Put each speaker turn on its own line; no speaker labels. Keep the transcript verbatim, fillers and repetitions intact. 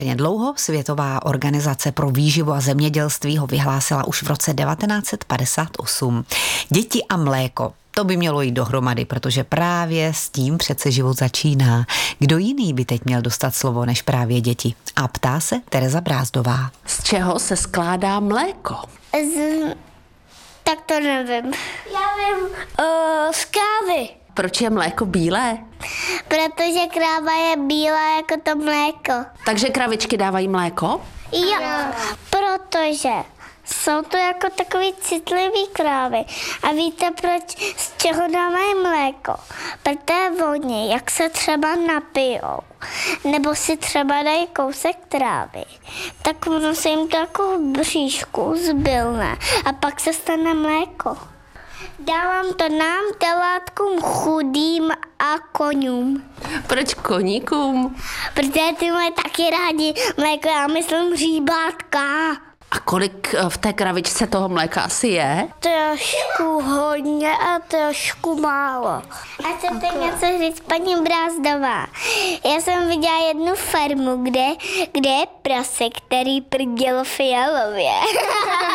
Dlouho Světová organizace pro výživu a zemědělství ho vyhlásila už v roce devatenáct set padesát osm. Děti a mléko. To by mělo jít dohromady, protože právě s tím přece život začíná. Kdo jiný by teď měl dostat slovo než právě děti? A ptá se Tereza Brázdová.
Z čeho se skládá mléko?
Z... Tak to nevím. Já vím, uh, z krávy.
Proč je mléko bílé?
Protože kráva je bílá jako to mléko.
Takže kravičky dávají mléko?
Jo, protože jsou to jako takový citlivý krávy. A víte, proč, z čeho dávají mléko? Protože oni, jak se třeba napijou, nebo si třeba dají kousek trávy, tak ono se jim to jako v bříšku zbylne a pak se stane mléko. Dávám to nám, telátkům, chudým a koňům.
Proč koníkům?
Protože ty mají taky rádi mléko, já myslím hříbátka.
A kolik v té kravičce toho mléka asi je?
Trošku hodně a trošku málo. A chcete něco říct, paní Brázdová? Já jsem viděla jednu farmu, kde, kde je prase, který prdělo fialově.